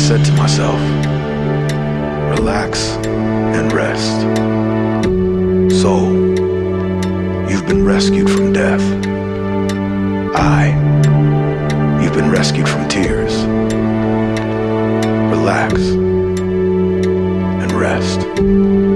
said to myself, relax and rest. Soul, you've been rescued from death. Eye, you've been rescued from tears.